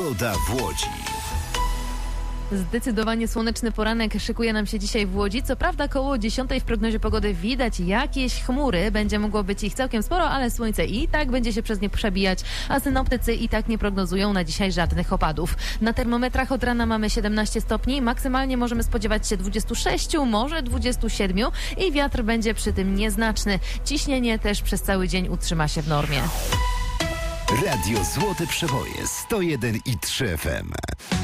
Pogoda w Łodzi. Zdecydowanie słoneczny poranek szykuje nam się dzisiaj w Łodzi. Co prawda koło 10 w prognozie pogody widać jakieś chmury. Będzie mogło być ich całkiem sporo, ale słońce i tak będzie się przez nie przebijać, a synoptycy i tak nie prognozują na dzisiaj żadnych opadów. Na termometrach od rana mamy 17 stopni, maksymalnie możemy spodziewać się 26, może 27 i wiatr będzie przy tym nieznaczny. Ciśnienie też przez cały dzień utrzyma się w normie. Radio Złote Przeboje 101,3 FM.